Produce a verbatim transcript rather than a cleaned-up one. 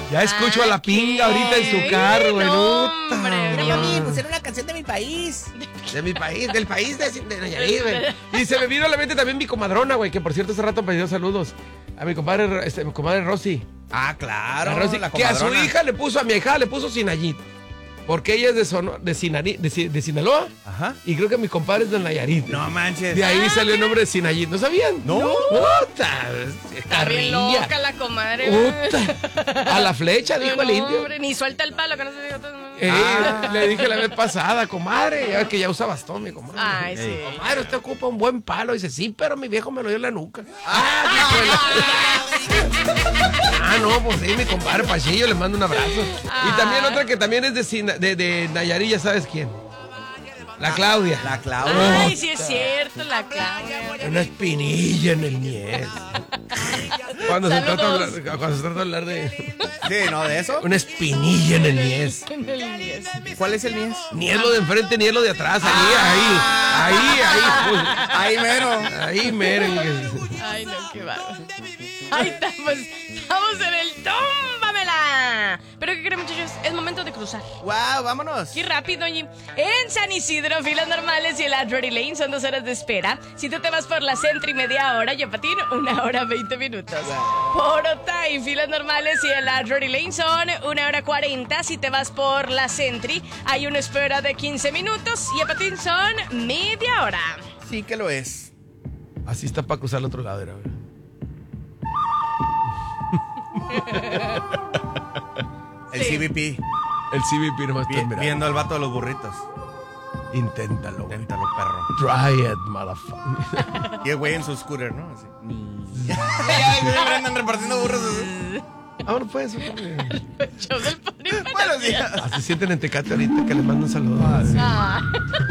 Ya escucho a la pinga ahorita en su carro, güey. No, Puta. hombre, Mira, Dios. mami, pusieron una canción de mi país. De mi país, del país de, de Nayarit, güey. Y se me vino a la mente también mi comadrona, güey, que por cierto hace rato me dio saludos. A mi compadre, este, mi comadre Rosy. Ah, claro. A Rosy, la que a su comadrona. hija le puso, a mi hija le puso Sinayit. Porque ella es de, Sono, de, Sinari, de, de Sinaloa. Ajá. Y creo que mi compadre es de Nayarit. No manches. De ahí salió el nombre de Sinayit. ¿No sabían? No. Puta, Está bien carrilla. loca la comadre. Puta. A la flecha, dijo No, el indio. hombre, ni suelta el palo, que no se diga todo. Eh, Ah. Le dije la vez pasada, comadre, ya que ya usa bastón, mi comadre. Ay, sí. Comadre, usted ocupa un buen palo. Dice, sí, pero mi viejo me lo dio en la nuca. Ah, hijo de la- Ah, no, pues sí, mi compadre Pachillo, le mando un abrazo. Y también otra que también es de, Sina- de, de Nayarit, ya sabes quién. La Claudia. La Claudia. Ay, sí es cierto, la Claudia. Una espinilla en el niés. Cuando se, trata de Saludos. hablar, cuando se trata de hablar de Sí, ¿no? ¿De eso? una espinilla en el niés. En el diez. ¿Cuál es el mío? Ni es lo de enfrente, ni es lo de atrás. Ahí, ahí, ahí, ahí. Pues, Ahí mero. ahí, miren. Ay, no, qué bárbaro. Ay, estamos, estamos en el tómbamela. Pero ¿qué creen, muchachos? Es momento de cruzar. Wow, vámonos. Qué rápido, oye. En San Isidro, filas normales y el Adrory Lane son dos horas de espera. Si tú te vas por la Centro y media hora, Yapatín, una hora veinte minutos. Por Otay, filas normales y el Adrory Lane son una hora cuarenta. Si te vas por la Centri, hay una espera de quince minutos. Y Yapatín son media hora. Sí que lo es. Así está para cruzar al otro lado, era, güey. El Sí. C B P. El C B P nomás está Vi- mirando. viendo al vato de los burritos. Inténtalo, güey. Inténtalo, perro. Try it, motherfucker. Y el güey en su scooter, ¿no? Así. Ya siempre andan repartiendo burros. así. Vámonos pues. güey. Show del Pony. Buenos días. Así sienten en Tecate ahorita que le mandan saludos. Ah.